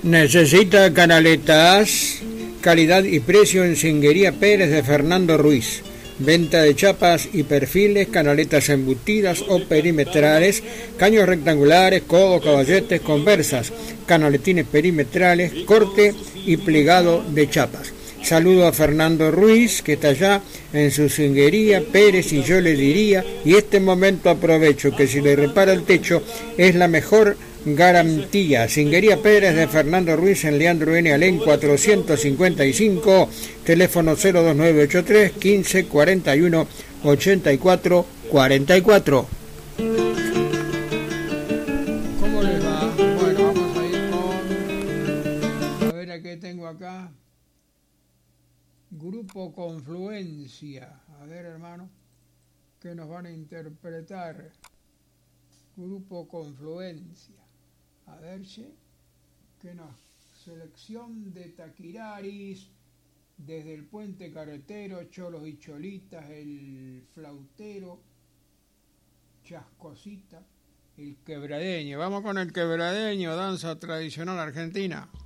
¿Necesita canaletas? Calidad y precio en Singuería Pérez de Fernando Ruiz. Venta de chapas y perfiles, canaletas embutidas o perimetrales, caños rectangulares, codos, caballetes, conversas, canaletines perimetrales, corte y plegado de chapas. Saludo a Fernando Ruiz, que está allá en su Singuería Pérez, y yo le diría, y este momento aprovecho, que si le repara el techo es la mejor garantía. Singuería Pérez de Fernando Ruiz en Leandro N. Alén 455, teléfono 02983 15 41 84 44. ¿Cómo les va? Bueno, vamos a ir con... A ver, ¿a qué tengo acá? Grupo Confluencia. A ver, hermano, ¿qué nos van a interpretar? Grupo Confluencia. A ver si, que nos... Selección de Taquiraris, desde el Puente Carretero, Cholos y Cholitas, el Flautero, Chascosita, el Quebradeño. Vamos con el Quebradeño, danza tradicional argentina.